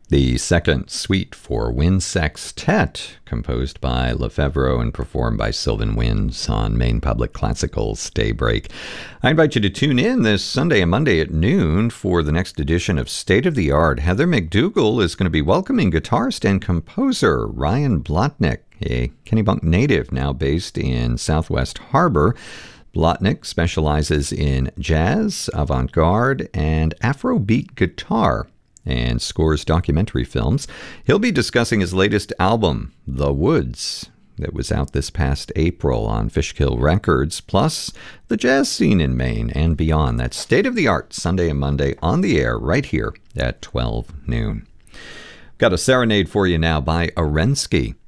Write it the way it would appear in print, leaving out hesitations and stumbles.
The second suite for Wind Sextet, composed by Lefebvre and performed by Sylvan Winds on Maine Public Classical's Daybreak. I invite you to tune in this Sunday and Monday at noon for the next edition of State of the Art. Heather McDougall is going to be welcoming guitarist and composer Ryan Blotnick, a Kennebunk native now based in Southwest Harbor. Blotnick specializes in jazz, avant-garde, and Afrobeat guitar, and scores documentary films. He'll be discussing his latest album, The Woods, that was out this past April on Fishkill Records, plus the jazz scene in Maine and beyond. That's State of the Art, Sunday and Monday on the air right here at 12 noon. Got a serenade for you now by Arensky.